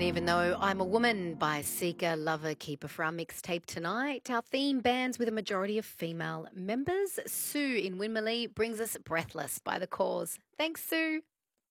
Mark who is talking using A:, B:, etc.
A: And even though I'm a Woman by Seeker, Lover, Keeper for our mixtape tonight, our theme bands with a majority of female members. Sue in Winmalee brings us Breathless by The Cause. Thanks, Sue.